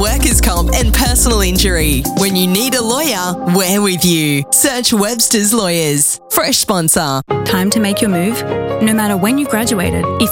workers' comp and personal injury. When you need a lawyer, we're with you. Search Webster's Lawyers. Fresh sponsor. Time to make your move? No matter when you've graduated, if